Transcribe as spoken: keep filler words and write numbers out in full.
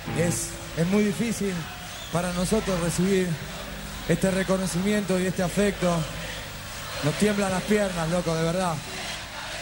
Es, es muy difícil para nosotros recibir este reconocimiento y este afecto. Nos tiemblan las piernas, loco, de verdad.